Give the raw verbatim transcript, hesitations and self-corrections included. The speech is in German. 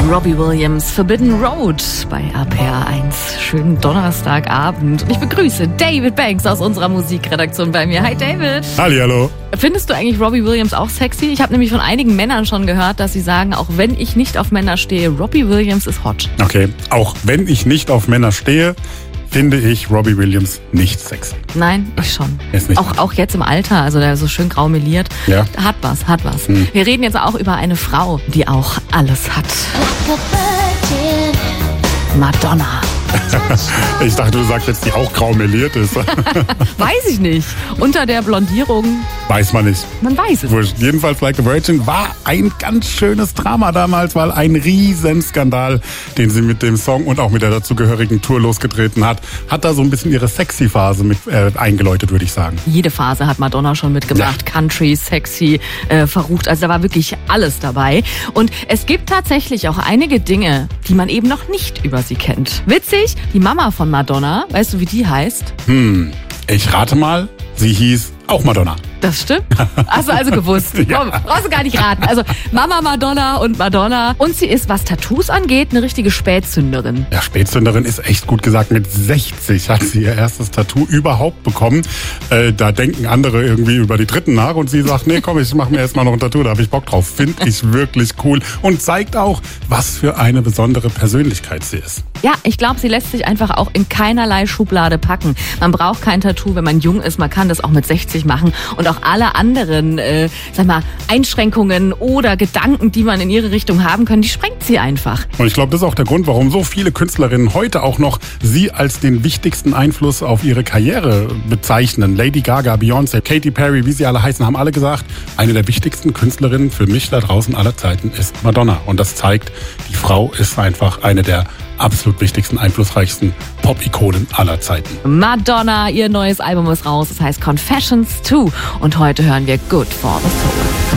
Robbie Williams, Forbidden Road bei R P R eins. Schönen Donnerstagabend. Und ich begrüße David Banks aus unserer Musikredaktion bei mir. Hi David. Hallihallo. Findest du eigentlich Robbie Williams auch sexy? Ich habe nämlich von einigen Männern schon gehört, dass sie sagen, auch wenn ich nicht auf Männer stehe, Robbie Williams ist hot. Okay, auch wenn ich nicht auf Männer stehe, finde ich Robbie Williams nicht sexy. Nein, ich schon. Ist nicht auch, auch jetzt im Alter, also der so schön grau meliert. Ja. Hat was, hat was. Hm. Wir reden jetzt auch über eine Frau, die auch alles hat. Madonna. Ich dachte, du sagst jetzt, die auch grau meliert ist. Weiß ich nicht. Unter der Blondierung Weiß man nicht. Man weiß es. Wurscht. Jedenfalls Like a Virgin war ein ganz schönes Drama damals, weil ein Riesenskandal, den sie mit dem Song und auch mit der dazugehörigen Tour losgetreten hat, hat da so ein bisschen ihre Sexy-Phase mit äh, eingeläutet, würde ich sagen. Jede Phase hat Madonna schon mitgemacht. Ja. Country, sexy, äh, verrucht. Also da war wirklich alles dabei. Und es gibt tatsächlich auch einige Dinge, die man eben noch nicht über sie kennt. Witzig, die Mama von Madonna, weißt du, wie die heißt? Hm, ich rate mal, sie hieß auch Madonna. Das stimmt. Hast du also gewusst. Ja. Komm, brauchst du gar nicht raten. Also Mama Madonna und Madonna. Und sie ist, was Tattoos angeht, eine richtige Spätzünderin. Ja, Spätzünderin ist echt gut gesagt. Mit sechzig hat sie ihr erstes Tattoo überhaupt bekommen. Äh, da denken andere irgendwie über die Dritten nach und sie sagt, nee, komm, ich mache mir erstmal noch ein Tattoo, da habe ich Bock drauf. Finde ich wirklich cool und zeigt auch, was für eine besondere Persönlichkeit sie ist. Ja, ich glaube, sie lässt sich einfach auch in keinerlei Schublade packen. Man braucht kein Tattoo, wenn man jung ist. Man kann das auch mit sechzig machen. Und auch alle anderen, äh, sag mal, Einschränkungen oder Gedanken, die man in ihre Richtung haben kann, die sprengt sie einfach. Und ich glaube, das ist auch der Grund, warum so viele Künstlerinnen heute auch noch sie als den wichtigsten Einfluss auf ihre Karriere bezeichnen. Lady Gaga, Beyoncé, Katy Perry, wie sie alle heißen, haben alle gesagt, eine der wichtigsten Künstlerinnen für mich da draußen aller Zeiten ist Madonna. Und das zeigt, die Frau ist einfach eine der absolut wichtigsten, einflussreichsten Pop-Ikonen aller Zeiten. Madonna, ihr neues Album ist raus, das heißt Confessions zwei. Und heute hören wir Good for the Soul.